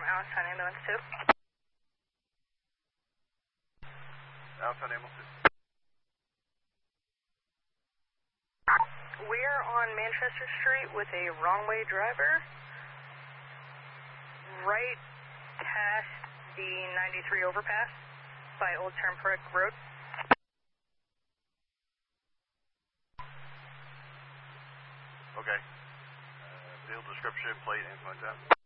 Allentown Ambulance 2. Allentown Ambulance 2. We are on Manchester Street with a wrong-way driver, right past the 93 overpass by Old Turnpike Road. Okay. Vehicle description, plate, anything like that?